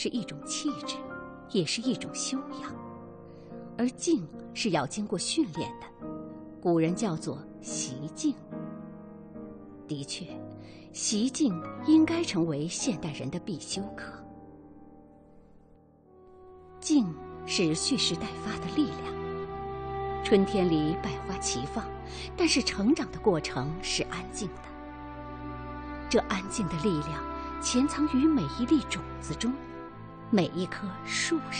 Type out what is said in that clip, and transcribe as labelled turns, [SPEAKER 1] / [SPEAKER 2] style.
[SPEAKER 1] 是一种气质，也是一种修养，而静是要经过训练的，古人叫做习静。的确，习静应该成为现代人的必修课。静是蓄势待发的力量。春天里百花齐放，但是成长的过程是安静的。这安静的力量潜藏于每一粒种子中，每一棵树上。